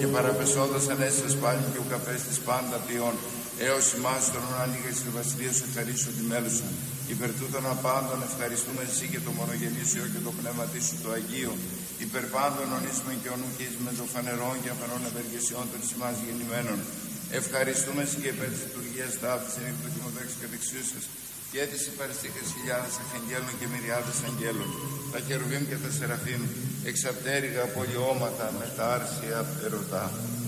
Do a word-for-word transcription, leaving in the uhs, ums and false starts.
παραπεσόντας ανέστας πάλι και ο καπές της πάντα ποιών, έως ημάς των ανήκες του βασιλείου σου ευχαρίσω τη μέλουσαν. Υπερ τούτων απάντων ευχαριστούμε εσύ και το μονογενή σου και το πνεύμα σου το Αγίο. Υπερ πάντων ονίσμεν και ονούκης με το φανερών και αφανών ευεργεσιών των ημάς γεννημένων. Ευχαριστούμε εσύ και υπέρ της λειτουργίας ταύτης εν εκδοκιμοδέξης και δεξιούσας και της υπαριστήκες χιλιάδες αρχαγγέλων και μυριάδες αγγέλων, τα χερουβίμ και τα σεραφείμ, εξαπτέρυγα πολιώματα με τα άρσια ερωτά.